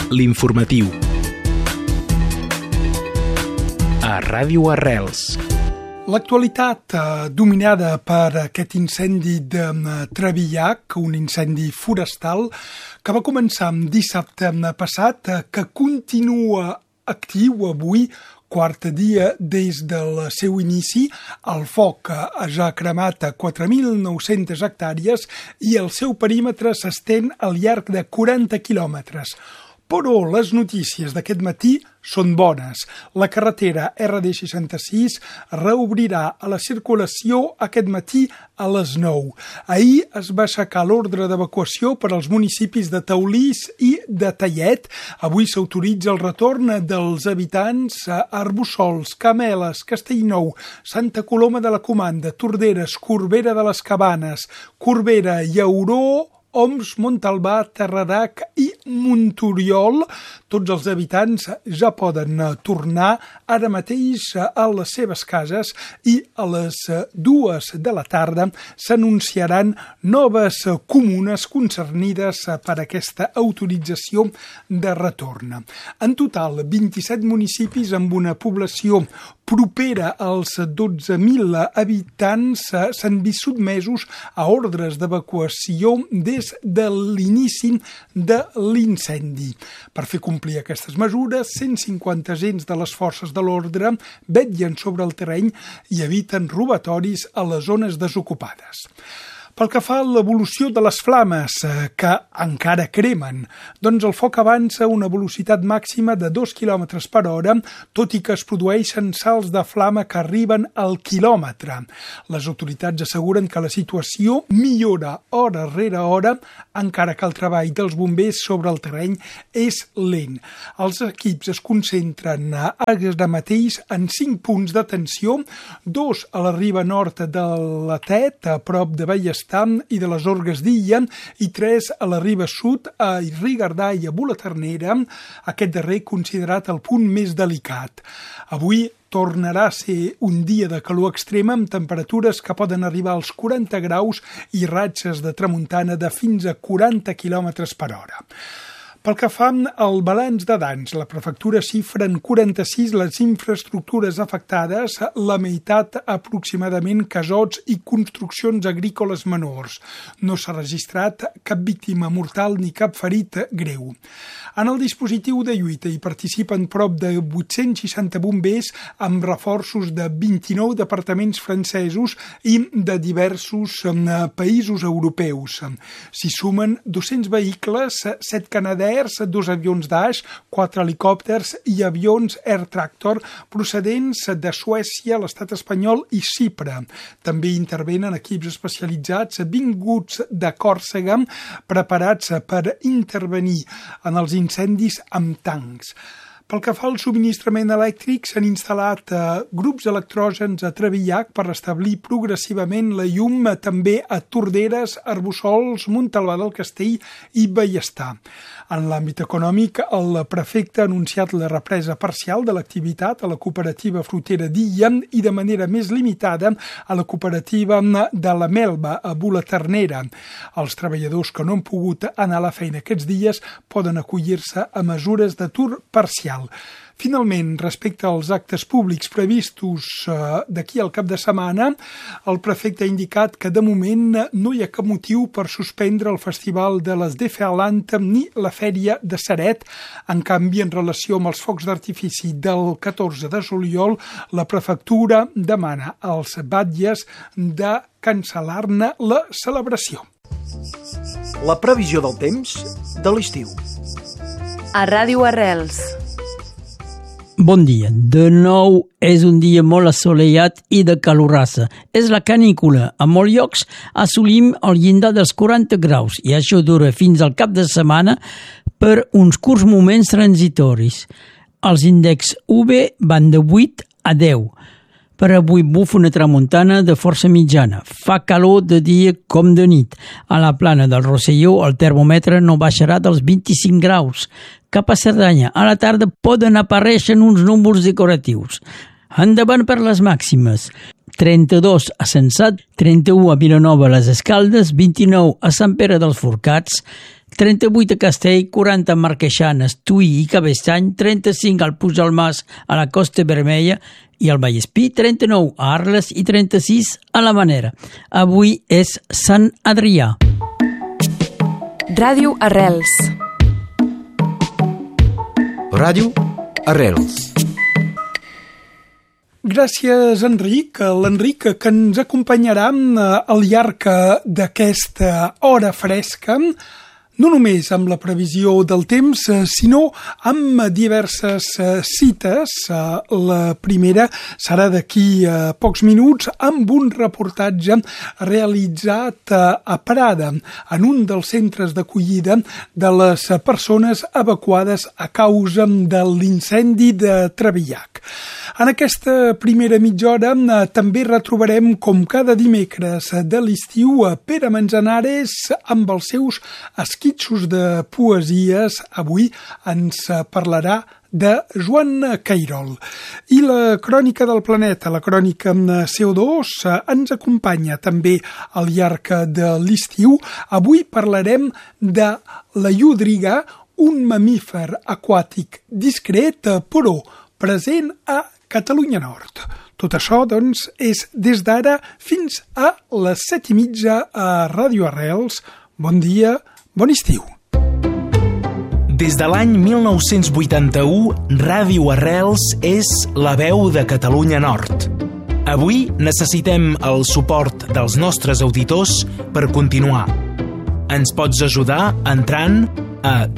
l'informatiu. A Ràdio Arrels. L'actualitat dominada per aquest incendi de Trevillac, un incendi forestal, que va començar dissabte passat, que continua actiu avui, quart dia des del seu inici. El foc ja ha cremat 4.900 hectàrees i el seu perímetre s'estén al llarg de 40 quilòmetres. Però les notícies d'aquest matí són bones. La carretera RD66 reobrirà a la circulació aquest matí a les 9. Ahir es va aixecar l'ordre d'evacuació per als municipis de Taulís i de Tellet. Avui s'autoritza el retorn dels habitants a Arboçols, Cameles, Castellnou, Santa Coloma de la Comanda, Torderes, Corbera de les Cabanes, Corbera, Llauró, Oms, Montalbà, Terradac i Montoriol. Tots els habitants ja poden tornar ara mateix a les seves cases i a les 2 de la tarda s'anunciaran noves comunes concernides per aquesta autorització de retorn. En total, 27 municipis amb una població propera als 12.000 habitants s'han vist sotmesos a ordres d'evacuació des de l'inici de l'incendi. Per fer complir aquestes mesures, 150 agents de les forces de l'ordre vetllen sobre el terreny i eviten robatoris a les zones desocupades. Pel que fa a l'evolució de les flames, que encara cremen, doncs el foc avança a una velocitat màxima de 2 km per hora, tot i que es produeixen salts de flama que arriben al quilòmetre. Les autoritats asseguren que la situació millora hora rere hora, encara que el treball dels bombers sobre el terreny és lent. Els equips es concentren ara mateix en 5 punts d'atenció, 2 a la riba nord de la Tet, a prop de Bellestar, i de les Orgues d'Illa, i 3 a la riba sud, a Rigardà i a Bulaternera, aquest darrer considerat el punt més delicat. Avui tornarà a ser un dia de calor extrema amb temperatures que poden arribar als 40 graus i ratxes de tramuntana de fins a 40 km per hora. Pel que fa al balanç de danys, la prefectura xifra en 46 les infraestructures afectades, la meitat aproximadament casots i construccions agrícoles menors. No s'ha registrat cap víctima mortal ni cap ferit greu. En el dispositiu de lluita hi participen prop de 860 bombers amb reforços de 29 departaments francesos i de diversos països europeus. S'hi sumen 200 vehicles, 7 canaders, 2 avions Dash, 4 helicòpters i avions Air Tractor procedents de Suècia, l'estat espanyol i Xipre. També intervenen equips especialitzats vinguts de Còrsega preparats per intervenir en els incendis amb tancs. Pel que fa al subministrament elèctric, s'han instal·lat grups electrògens a Trevillac per restablir progressivament la llum també a Torderes, Arboçols, Montalbà del Castell i Bellestar. En l'àmbit econòmic, el prefecte ha anunciat la represa parcial de l'activitat a la cooperativa frutera d'Illa i de manera més limitada a la cooperativa de la Melba, a Bulaternera. Els treballadors que no han pogut anar a la feina aquests dies poden acollir-se a mesures d'atur parcial. Finalment, respecte als actes públics previstos d'aquí al cap de setmana, el prefecte ha indicat que de moment no hi ha cap motiu per suspendre el Festival de les Deferlant ni la Fèria de Ceret. En canvi, en relació amb els focs d'artifici del 14 de juliol, la prefectura demana als batlles de cancel·lar-ne la celebració. La previsió del temps de l'estiu. A Ràdio Arrels. Bon dia. De nou és un dia molt assolellat i de calorassa. És la canícula. A molts llocs assolim el llindar dels 40 graus i això dura fins al cap de setmana per uns curts moments transitoris. Els índexs UV van de 8 a 10. Per avui bufa una tramuntana de força mitjana. Fa calor de dia com de nit. A la plana del Rosselló el termòmetre no baixarà dels 25 graus. Cap a Cerdanya, a la tarda poden aparèixer uns núvols decoratius. Endavant per les màximes. 32 a Sensat, 31 a Vilanova les Escaldes, 29 a Sant Pere dels Forcats, 38 a Castell, 40 a Marqueixanes, Tuí i Cabestany, 35 al Puig del Mas a la Costa Vermella i al Vallespí, 39 a Arles i 36 a la Manera. Avui és Sant Adrià. Ràdio Arrels. Ràdio Arrels. Gràcies, Enric. L'Enric, que ens acompanyarà al llarg d'aquesta hora fresca, no només amb la previsió del temps, sinó amb diverses cites. La primera serà d'aquí a pocs minuts amb un reportatge realitzat a Prada, en un dels centres d'acollida de les persones evacuades a causa de l'incendi de Trevillac. En aquesta primera mitja hora també retrobarem, com cada dimecres de l'estiu, Pere Manzanares amb els seus esquitxos de poesies. Avui ens parlarà de Joan Cairol. I la crònica del planeta, la crònica CO2, ens acompanya també al llarg de l'estiu. Avui parlarem de la llúdriga, un mamífer aquàtic discret, però present a Catalunya Nord. Tot això, doncs, és des d'ara fins a les 7:30 a Ràdio Arrels. Bon dia, bon estiu. Des de l'any 1981, Ràdio Arrels és la veu de Catalunya Nord. Avui necessitem el suport dels nostres auditors per continuar. Ens pots ajudar entrant a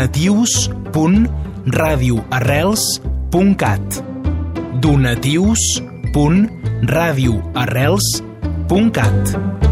donatius.radioarrels.cat donatius.radioarrels.cat